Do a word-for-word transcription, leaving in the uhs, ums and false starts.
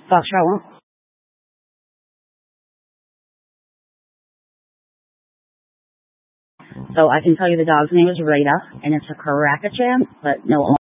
Foxtrot one. So I can tell you the dog's name is Rita, and it's a Karaka Champ, but no